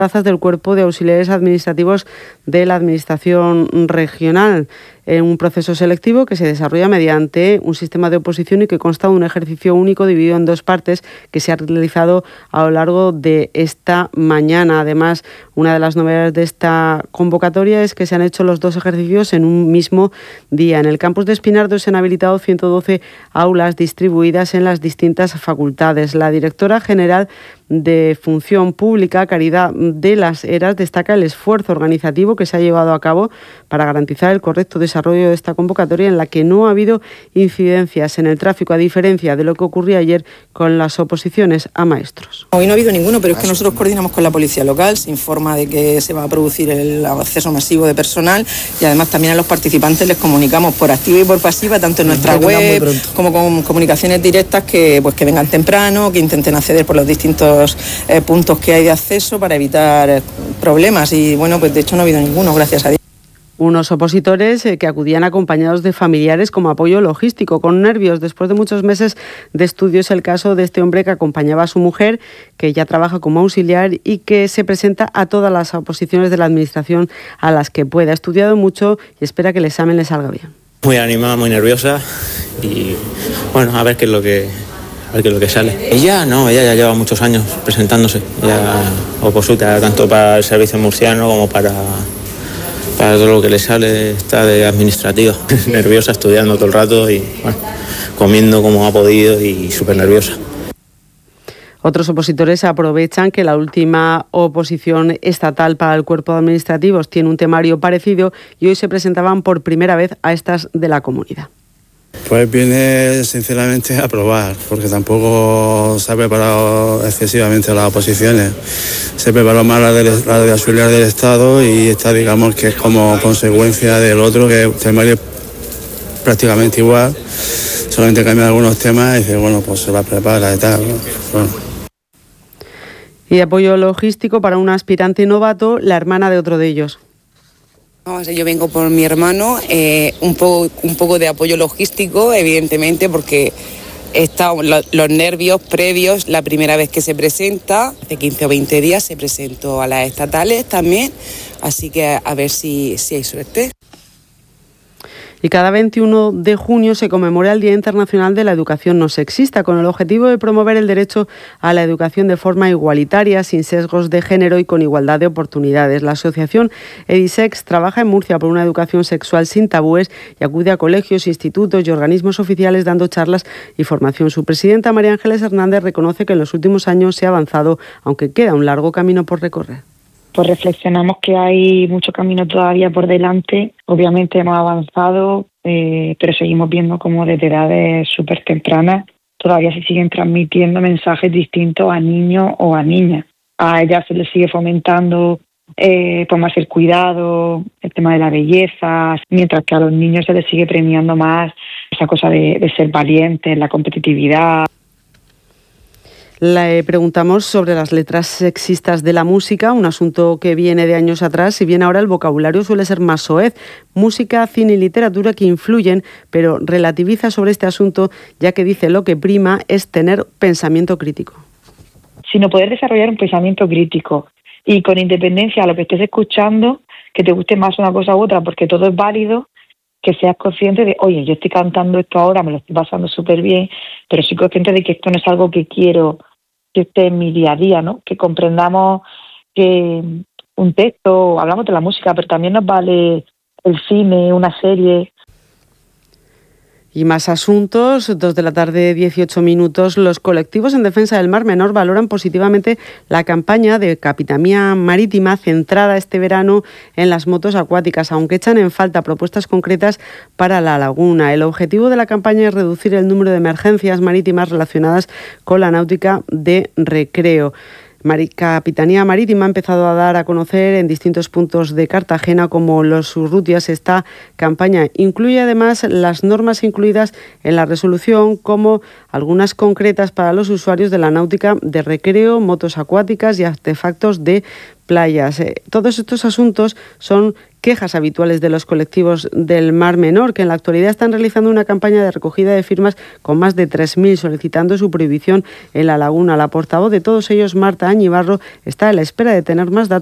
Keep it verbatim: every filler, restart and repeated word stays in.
plazas del Cuerpo de Auxiliares Administrativos de la Administración Regional, en un proceso selectivo que se desarrolla mediante un sistema de oposición y que consta de un ejercicio único dividido en dos partes que se ha realizado a lo largo de esta mañana. Además, una de las novedades de esta convocatoria es que se han hecho los dos ejercicios en un mismo día. En el campus de Espinardo se han habilitado ciento doce aulas distribuidas en las distintas facultades. La directora general de Función Pública, Caridad de las Heras, destaca el esfuerzo organizativo que se ha llevado a cabo para garantizar el correcto desarrollo de esta convocatoria, en la que no ha habido incidencias en el tráfico, a diferencia de lo que ocurría ayer con las oposiciones a maestros. Hoy no ha habido ninguno, pero es que nosotros coordinamos con la policía local, se informa de que se va a producir el acceso masivo de personal y además también a los participantes les comunicamos por activa y por pasiva, tanto en nuestra web como con comunicaciones directas, que pues que vengan temprano, que intenten acceder por los distintos eh, puntos que hay de acceso para evitar eh, problemas. Y bueno, pues de hecho no ha habido ninguno, gracias a Dios. Unos opositores eh, que acudían acompañados de familiares como apoyo logístico, con nervios. Después de muchos meses de estudio es el caso de este hombre que acompañaba a su mujer, que ya trabaja como auxiliar y que se presenta a todas las oposiciones de la Administración a las que pueda. Ha estudiado mucho y espera que el examen le salga bien. Muy animada, muy nerviosa y bueno, a ver qué es lo que... a ver qué es lo que sale. Ella no, ella ya lleva muchos años presentándose, ya oposita tanto para el servicio murciano como para, para todo lo que le sale, está de administrativa, nerviosa, estudiando todo el rato y bueno, comiendo como ha podido y súper nerviosa. Otros opositores aprovechan que la última oposición estatal para el cuerpo de administrativos tiene un temario parecido y hoy se presentaban por primera vez a estas de la comunidad. Pues viene sinceramente a probar, porque tampoco se ha preparado excesivamente las oposiciones. Se preparó más la de, la de auxiliar del Estado y esta, digamos, que es como consecuencia del otro, que el temario es prácticamente igual, solamente cambian algunos temas y dice, bueno, pues se la prepara y tal, ¿no? Bueno. Y de apoyo logístico para un aspirante novato, la hermana de otro de ellos. Yo vengo por mi hermano, eh, un, poco, un poco de apoyo logístico, evidentemente, porque he estado los nervios previos, la primera vez que se presenta, hace quince o veinte días se presentó a las estatales también, así que a ver si, si hay suerte. Y cada veintiuno de junio se conmemora el Día Internacional de la Educación No Sexista, con el objetivo de promover el derecho a la educación de forma igualitaria, sin sesgos de género y con igualdad de oportunidades. La asociación Edisex trabaja en Murcia por una educación sexual sin tabúes y acude a colegios, institutos y organismos oficiales dando charlas y formación. Su presidenta, María Ángeles Hernández, reconoce que en los últimos años se ha avanzado, aunque queda un largo camino por recorrer. Pues reflexionamos que hay mucho camino todavía por delante. Obviamente hemos avanzado, eh, pero seguimos viendo cómo desde edades súper tempranas todavía se siguen transmitiendo mensajes distintos a niños o a niñas. A ellas se les sigue fomentando eh, pues más el cuidado, el tema de la belleza, mientras que a los niños se les sigue premiando más esa cosa de, de ser valientes, la competitividad. Le preguntamos sobre las letras sexistas de la música, un asunto que viene de años atrás. Si bien ahora el vocabulario suele ser más soez, música, cine y literatura que influyen, pero relativiza sobre este asunto, ya que dice lo que prima es tener pensamiento crítico. Sino poder desarrollar un pensamiento crítico y con independencia a lo que estés escuchando, que te guste más una cosa u otra, porque todo es válido, que seas consciente de, oye, yo estoy cantando esto ahora, me lo estoy pasando súper bien, pero soy consciente de que esto no es algo que quiero que esté en mi día a día, ¿no? Que comprendamos que un texto, hablamos de la música, pero también nos vale el cine, una serie. Y más asuntos, dos de la tarde, dieciocho minutos. Los colectivos en defensa del Mar Menor valoran positivamente la campaña de Capitanía Marítima centrada este verano en las motos acuáticas, aunque echan en falta propuestas concretas para la laguna. El objetivo de la campaña es reducir el número de emergencias marítimas relacionadas con la náutica de recreo. Capitanía Marítima ha empezado a dar a conocer en distintos puntos de Cartagena como los Urrutias. Esta campaña incluye además las normas incluidas en la resolución, como algunas concretas para los usuarios de la náutica de recreo, motos acuáticas y artefactos de playas. Eh, todos estos asuntos son quejas habituales de los colectivos del Mar Menor, que en la actualidad están realizando una campaña de recogida de firmas con más de tres mil solicitando su prohibición en la laguna. La portavoz de todos ellos, Marta Añibarro, está a la espera de tener más datos